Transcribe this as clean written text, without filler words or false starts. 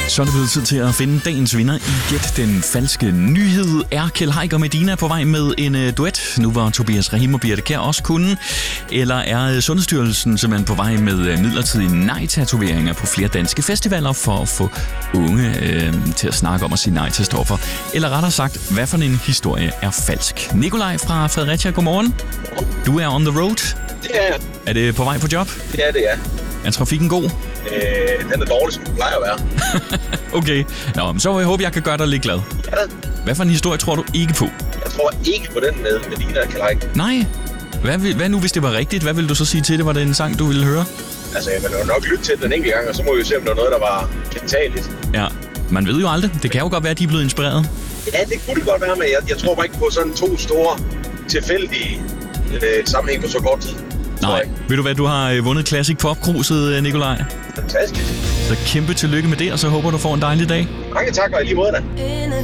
Så er det blevet tid til at finde dagens vinder i Gæt den falske nyhed. Er Kjeld Haik og Medina på vej med en duet, nu hvor Tobias Rahim og Birthe Kjær også kunne? Eller er Sundhedsstyrelsen simpelthen på vej med midlertidige nej-tatoveringer på flere danske festivaler for at få unge til at snakke om at sige nej til stoffer? Eller rettere sagt, hvad for en historie er falsk? Nikolaj fra Fredericia, godmorgen. Du er on the road. Det er jeg. Er det på vej på job? Det er det, ja. Er trafikken god? Den er dårlig, som den plejer at være. Okay. Nå, så jeg håber, jeg kan gøre dig lidt glad. Ja. Hvad for en historie tror du ikke på? Jeg tror ikke på den med Medina og Kjeld Haik. Nej. Hvad nu, hvis det var rigtigt? Hvad ville du så sige til det? Var det en sang, du ville høre? Altså, jeg vil nok lytte til den enkelt gang, og så må vi jo se, om der var noget, der var gentageligt. Ja, man ved jo aldrig. Det kan jo godt være, at de er blevet inspireret. Ja, det kunne det godt være, men jeg tror bare ikke på sådan to store, tilfældige sammenhæng på så kort tid. Nej. Ved du hvad, du har vundet Classic Pop-kruset, Nikolaj? Fantastisk. Så kæmpe tillykke med det, og så håber du får en dejlig dag. Mange tak, og i lige måde da.